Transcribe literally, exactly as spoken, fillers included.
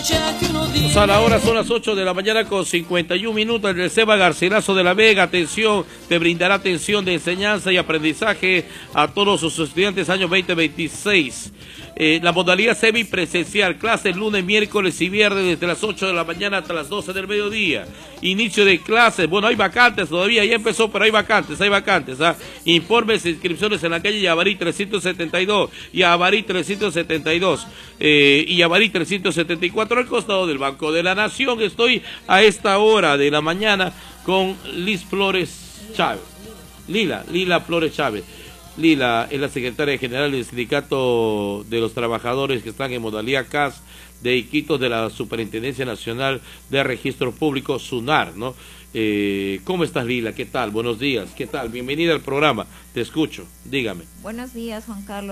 Pues a la hora son las ocho de la mañana con cincuenta y un minutos. El Seba Garcilaso de la Vega, atención, te brindará atención de enseñanza y aprendizaje a todos sus estudiantes año veinte veintiséis. Eh, la modalidad semipresencial, clases lunes, miércoles y viernes desde las ocho de la mañana hasta las doce del mediodía. Inicio de clases, bueno, hay vacantes todavía, ya empezó, pero hay vacantes, hay vacantes. ¿ah? Informes e inscripciones en la calle Yavarí trescientos setenta y dos, Yavarí trescientos setenta y dos eh, y Yavarí trescientos setenta y cuatro al costado del Banco de la Nación. Estoy a esta hora de la mañana con Liz Flores Chávez. Lila, Lila Flores Chávez. Lila es la secretaria general del Sindicato de los Trabajadores que están en modalidad C A S de Iquitos de la Superintendencia Nacional de Registro Público, SUNAR, ¿no? Eh, ¿Cómo estás, Lila? ¿Qué tal? Buenos días. ¿Qué tal? Bienvenida al programa. Te escucho. Dígame. Buenos días, Juan Carlos.